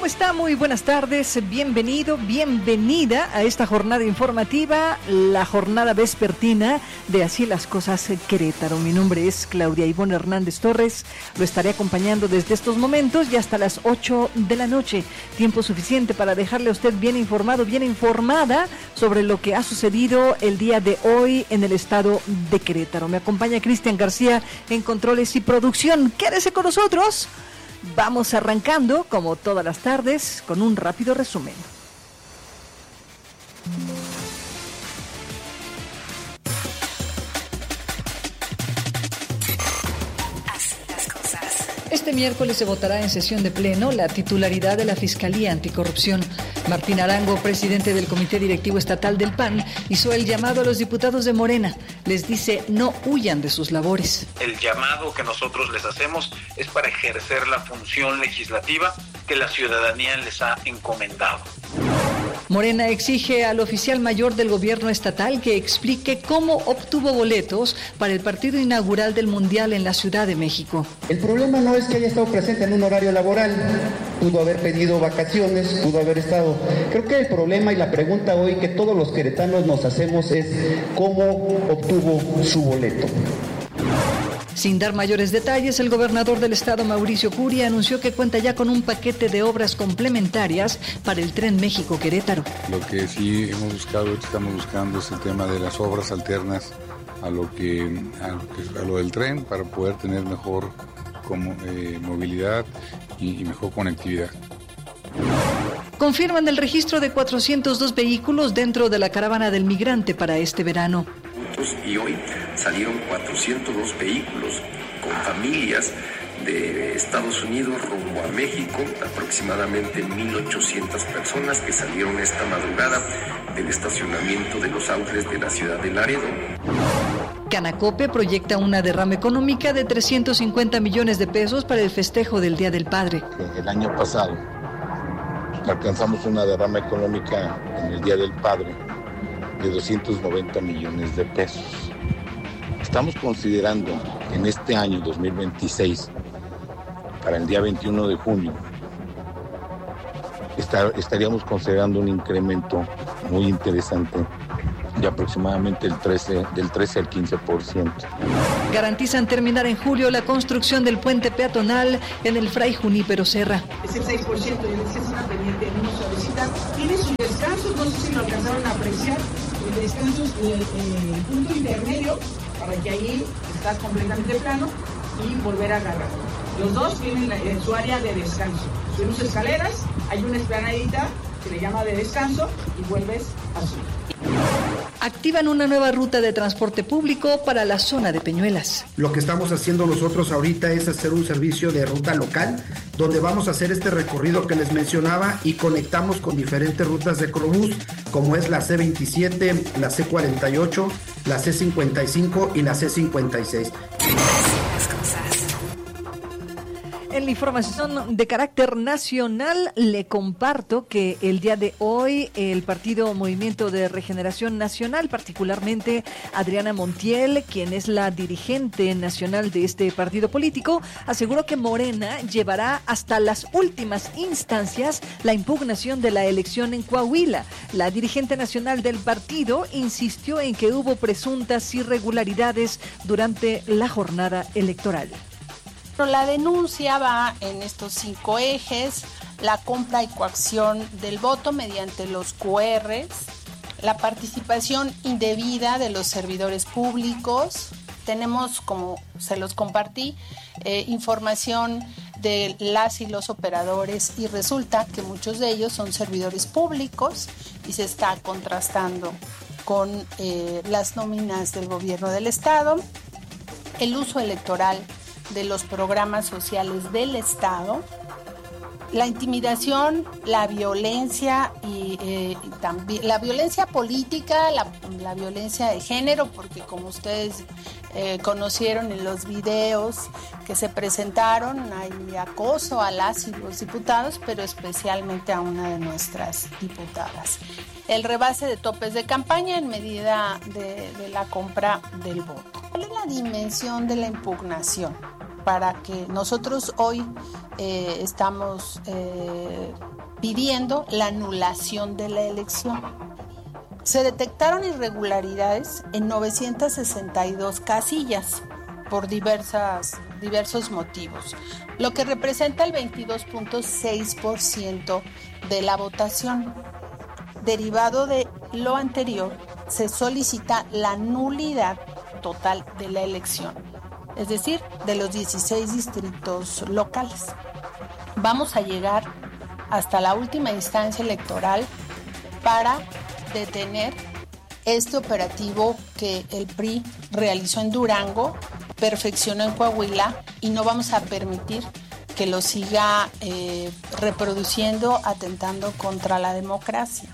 ¿Cómo está? Muy buenas tardes, bienvenido, bienvenida a esta jornada informativa, la jornada vespertina de Así las Cosas Querétaro. Mi nombre es Claudia Ivonne Hernández Torres, lo estaré acompañando desde estos momentos y hasta las 8 de la noche. Tiempo suficiente para dejarle a usted bien informado, bien informada sobre lo que ha sucedido el día de hoy en el estado de Querétaro. Me acompaña Cristian García en controles y producción. Quédese con nosotros. Vamos arrancando, como todas las tardes, con un rápido resumen. Este miércoles se votará en sesión de pleno la titularidad de la Fiscalía Anticorrupción. Martín Arango, presidente del Comité Directivo Estatal del PAN, hizo el llamado a los diputados de Morena. Les dice, no huyan de sus labores. El llamado que nosotros les hacemos es para ejercer la función legislativa que la ciudadanía les ha encomendado. Morena exige al oficial mayor del gobierno estatal que explique cómo obtuvo boletos para el partido inaugural del Mundial en la Ciudad de México. El problema no es que haya estado presente en un horario laboral, pudo haber pedido vacaciones, pudo haber estado... Creo que el problema y la pregunta hoy que todos los queretanos nos hacemos es cómo obtuvo su boleto. Sin dar mayores detalles, el gobernador del estado, Mauricio Curi, anunció que cuenta ya con un paquete de obras complementarias para el Tren México-Querétaro. Lo que sí estamos buscando es el tema de las obras alternas a lo del tren para poder tener mejor movilidad y mejor conectividad. Confirman el registro de 402 vehículos dentro de la caravana del migrante para este verano. Y hoy salieron 402 vehículos con familias de Estados Unidos rumbo a México, aproximadamente 1,800 personas que salieron esta madrugada del estacionamiento de los outlets de la ciudad de Laredo. Canacope proyecta una derrama económica de 350 millones de pesos para el festejo del Día del Padre. El año pasado alcanzamos una derrama económica en el Día del Padre de 290 millones de pesos. Estamos considerando en este año 2026, para el día 21 de junio, estaríamos considerando un incremento muy interesante de aproximadamente del 13 al 15%. Garantizan terminar en julio la construcción del puente peatonal en el Fray Junípero Serra. Es el 6% de necesidad pendiente en una suavecita. Tiene sus descansos, no sé si lo alcanzaron a apreciar, descansos, el punto intermedio, para que ahí estás completamente plano y volver a agarrar. Los dos tienen su área de descanso. Subimos escaleras, hay una esplanadita que le llama de descanso y vuelves a subir. Activan una nueva ruta de transporte público para la zona de Peñuelas. Lo que estamos haciendo nosotros ahorita es hacer un servicio de ruta local, donde vamos a hacer este recorrido que les mencionaba y conectamos con diferentes rutas de Crobús, como es la C27, la C48, la C55 y la C56. En la información de carácter nacional, le comparto que el día de hoy el partido Movimiento de Regeneración Nacional, particularmente Adriana Montiel, quien es la dirigente nacional de este partido político, aseguró que Morena llevará hasta las últimas instancias la impugnación de la elección en Coahuila. La dirigente nacional del partido insistió en que hubo presuntas irregularidades durante la jornada electoral. La denuncia va en estos 5 ejes: la compra y coacción del voto mediante los QRs, la participación indebida de los servidores públicos. Tenemos, como se los compartí, información de las y los operadores y resulta que muchos de ellos son servidores públicos y se está contrastando con las nóminas del gobierno del estado, el uso electoral de los programas sociales del Estado, la intimidación, la violencia y también la violencia política, la violencia de género, porque como ustedes conocieron en los videos que se presentaron, hay acoso a las y los diputados, pero especialmente a una de nuestras diputadas. El rebase de topes de campaña en medida de la compra del voto. ¿Cuál es la dimensión de la impugnación? para que nosotros hoy estamos pidiendo la anulación de la elección. Se detectaron irregularidades en 962 casillas por diversos motivos, lo que representa el 22.6% de la votación. Derivado de lo anterior, se solicita la nulidad total de la elección, es decir, de los 16 distritos locales. Vamos a llegar hasta la última instancia electoral para detener este operativo que el PRI realizó en Durango, perfeccionó en Coahuila, y no vamos a permitir que lo siga reproduciendo, atentando contra la democracia.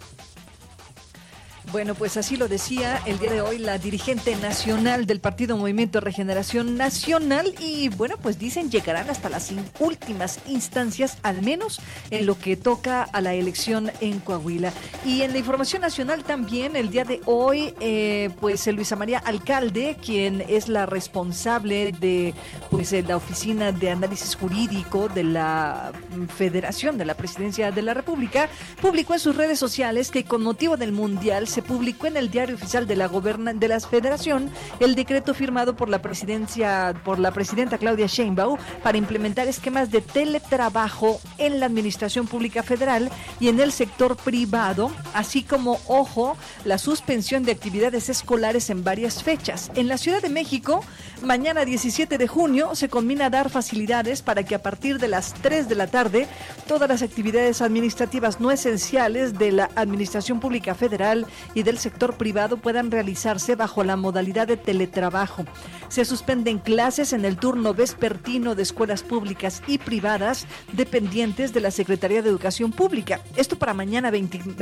Bueno, pues así lo decía el día de hoy la dirigente nacional del Partido Movimiento Regeneración Nacional, y bueno, pues dicen llegarán hasta las últimas instancias, al menos en lo que toca a la elección en Coahuila. Y en la información nacional también el día de hoy, pues Luisa María Alcalde, quien es la responsable de la Oficina de Análisis Jurídico de la Federación de la Presidencia de la República, publicó en sus redes sociales que con motivo del Mundial se publicó en el Diario Oficial de la Federación el decreto firmado por la presidenta Claudia Sheinbaum para implementar esquemas de teletrabajo en la Administración Pública Federal y en el sector privado, así como, la suspensión de actividades escolares en varias fechas. En la Ciudad de México, mañana 17 de junio, se combina a dar facilidades para que a partir de las 3 de la tarde todas las actividades administrativas no esenciales de la Administración Pública Federal y del sector privado puedan realizarse bajo la modalidad de teletrabajo. Se suspenden clases en el turno vespertino de escuelas públicas y privadas dependientes de la Secretaría de Educación Pública. Esto para mañana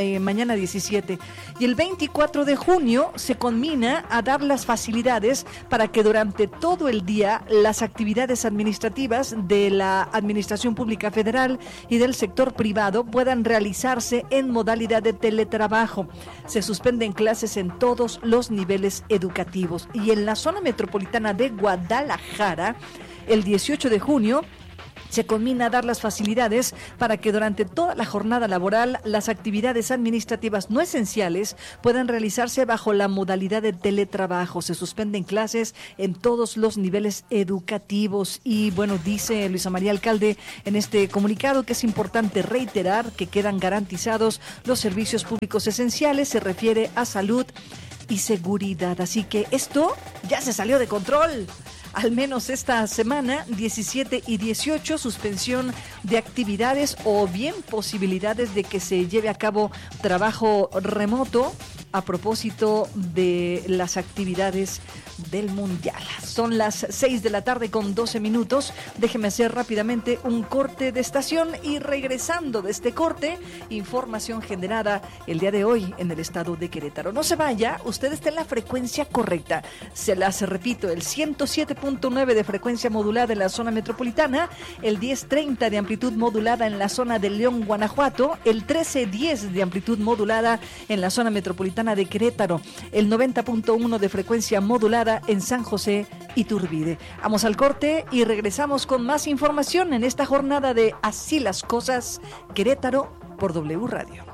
17. Y el 24 de junio se combina a dar las facilidades para que durante todo el día las actividades administrativas de la Administración Pública Federal y del sector privado puedan realizarse en modalidad de teletrabajo. Se suspenden clases en todos los niveles educativos. Y en la zona metropolitana de Guadalajara, el 18 de junio, se combina a dar las facilidades para que durante toda la jornada laboral las actividades administrativas no esenciales puedan realizarse bajo la modalidad de teletrabajo. Se suspenden clases en todos los niveles educativos. Y bueno, dice Luisa María Alcalde en este comunicado que es importante reiterar que quedan garantizados los servicios públicos esenciales. Se refiere a salud y seguridad. Así que esto ya se salió de control. Al menos esta semana, 17 y 18, suspensión de actividades o bien posibilidades de que se lleve a cabo trabajo remoto a propósito de las actividades del Mundial. Son las 6 de la tarde con 12 minutos. Déjeme hacer rápidamente un corte de estación y regresando de este corte, información generada el día de hoy en el estado de Querétaro. No se vaya, usted está en la frecuencia correcta. Se las repito, el 107.9 de frecuencia modulada en la zona metropolitana, el 1030 de amplitud modulada en la zona de León, Guanajuato, el 1310 de amplitud modulada en la zona metropolitana de Querétaro, el 90.1 de frecuencia modulada en San José Iturbide. Vamos al corte y regresamos con más información en esta jornada de Así las Cosas, Querétaro, por W Radio.